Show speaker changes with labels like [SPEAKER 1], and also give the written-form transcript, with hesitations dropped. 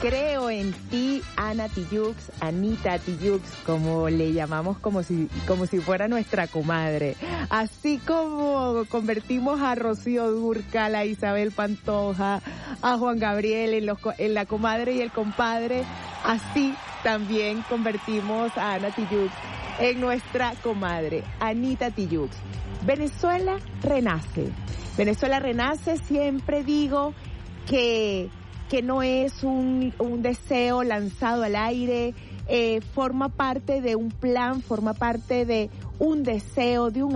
[SPEAKER 1] Creo en ti, Ana Tijoux, Anita Tijoux, como le llamamos, como si fuera nuestra comadre. Así como convertimos a Rocío Dúrcal, a Isabel Pantoja, a Juan Gabriel en la comadre y el compadre, así también convertimos a Ana Tijoux en nuestra comadre, Anita Tijoux. Venezuela renace. Venezuela renace, siempre digo que no es un deseo lanzado al aire, forma parte de un plan, forma parte de un deseo, de un